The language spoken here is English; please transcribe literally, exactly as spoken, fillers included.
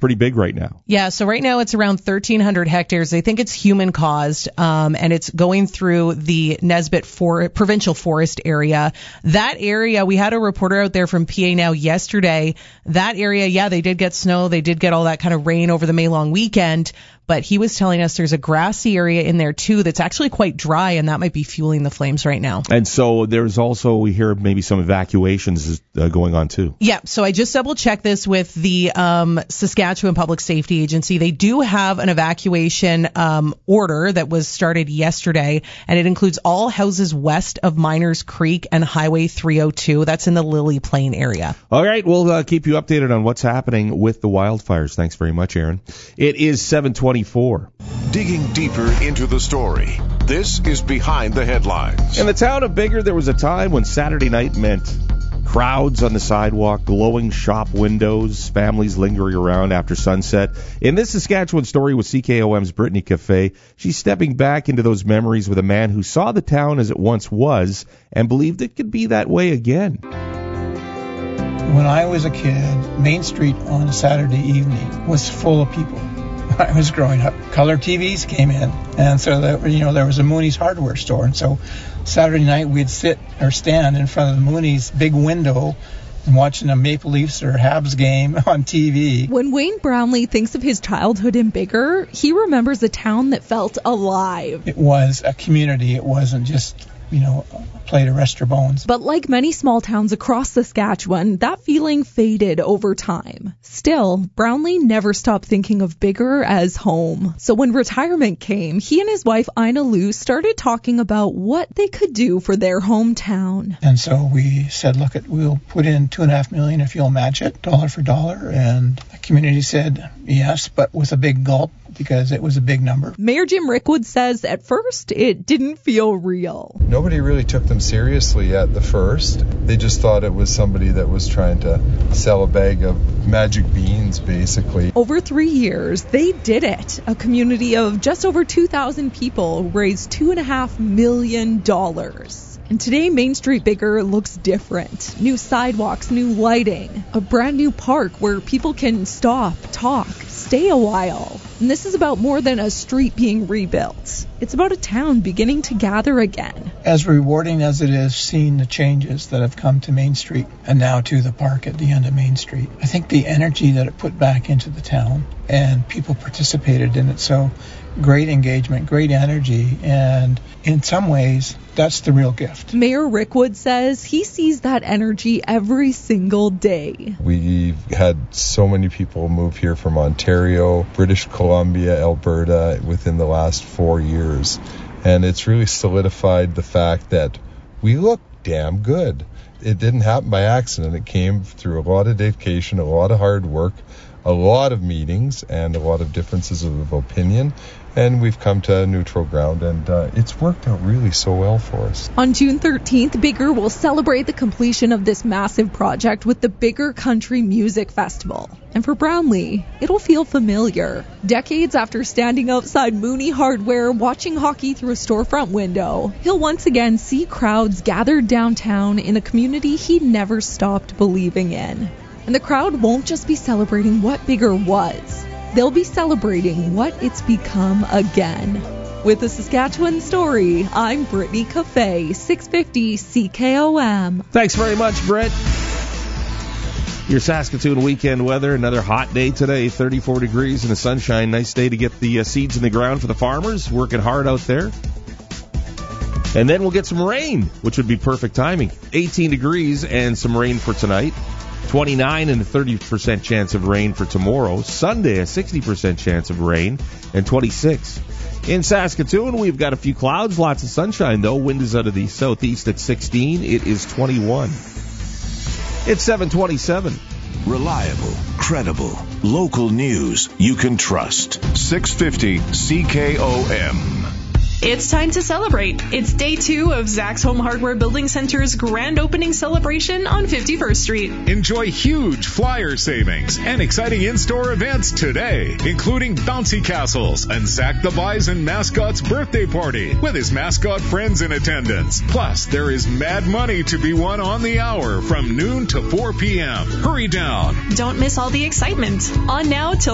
pretty big right now. Yeah, so right now it's around thirteen hundred hectares. They think it's human-caused, um, and it's going through the Nesbitt for- Provincial Forest area. That area, we had a reporter out there from P A Now yesterday. That area, yeah, they did get snow. They did get all that kind of rain over the May long weekend. But he was telling us there's a grassy area in there, too, that's actually quite dry, and that might be fueling the flames right now. And so there's also, we hear maybe some evacuations uh, going on, too. Yeah, so I just double-checked this with the um, Saskatchewan Public Safety Agency. They do have an evacuation um, order that was started yesterday, and it includes all houses west of Miners Creek and Highway three oh two. That's in the Lily Plain area. All right, we'll uh, keep you updated on what's happening with the wildfires. Thanks very much, Aaron. It is seven twenty-four. Digging deeper into the story, this is Behind the Headlines. In the town of Biggar, there was a time when Saturday night meant crowds on the sidewalk, glowing shop windows, families lingering around after sunset. In this Saskatchewan story with C K O M's Brittany Cafe, she's stepping back into those memories with a man who saw the town as it once was and believed it could be that way again. When I was a kid, Main Street on a Saturday evening was full of people. I was growing up, color T Vs came in, and so that, you know, there was a Mooney's hardware store, and so Saturday night we'd sit or stand in front of the Mooney's big window and watching a Maple Leafs or Habs game on T V. When Wayne Brownlee thinks of his childhood in Biggar, he remembers a town that felt alive. It was a community. It wasn't just, you know, a plate of rest your bones. But like many small towns across Saskatchewan, that feeling faded over time. Still, Brownlee never stopped thinking of Biggar as home. So when retirement came, he and his wife Ina Lou started talking about what they could do for their hometown. And so we said, look, it, we'll put in two and a half million if you'll match it, dollar for dollar. And the community said yes, but with a big gulp, because it was a big number. Mayor Jim Rickwood says at first it didn't feel real. Nobody really took them seriously at the first. They just thought it was somebody that was trying to sell a bag of magic beans, basically. Over three years, they did it. A community of just over two thousand people raised two point five million dollars. And today, Main Street Biggar looks different. New sidewalks, new lighting, a brand new park where people can stop, talk, stay a while. And this is about more than a street being rebuilt. It's about a town beginning to gather again. As rewarding as it is seeing the changes that have come to Main Street and now to the park at the end of Main Street, I think the energy that it put back into the town and people participated in it. So great engagement, great energy, and in some ways, that's the real gift. Mayor Rickwood says he sees that energy every single day. We've had so many people move here from Ontario, British Columbia, Alberta within the last four years. And it's really solidified the fact that we look damn good. It didn't happen by accident. It came through a lot of dedication, a lot of hard work, a lot of meetings, and a lot of differences of opinion. And we've come to neutral ground, and uh, it's worked out really so well for us. On June thirteenth, Biggar will celebrate the completion of this massive project with the Biggar Country Music Festival. And for Brownlee, it'll feel familiar. Decades after standing outside Mooney Hardware watching hockey through a storefront window, he'll once again see crowds gathered downtown in a community he never stopped believing in. And the crowd won't just be celebrating what Biggar was. They'll be celebrating what it's become again. With the Saskatchewan Story, I'm Brittany Cafe, six fifty C K O M. Thanks very much, Britt. Your Saskatoon weekend weather, another hot day today, thirty-four degrees and the sunshine. Nice day to get the uh, seeds in the ground for the farmers, working hard out there. And then we'll get some rain, which would be perfect timing. eighteen degrees and some rain for tonight. twenty-nine and a thirty percent chance of rain for tomorrow. Sunday, a sixty percent chance of rain, and twenty-six. In Saskatoon, we've got a few clouds, lots of sunshine, though. Wind is out of the southeast at sixteen. It is twenty-one. It's seven twenty-seven. Reliable, credible, local news you can trust. six fifty C K O M. It's time to celebrate. It's day two of Zach's Home Hardware Building Center's grand opening celebration on fifty-first Street. Enjoy huge flyer savings and exciting in-store events today, including bouncy castles and Zach the Bison mascot's birthday party with his mascot friends in attendance. Plus, there is mad money to be won on the hour from noon to four p.m. Hurry down. Don't miss all the excitement. On now till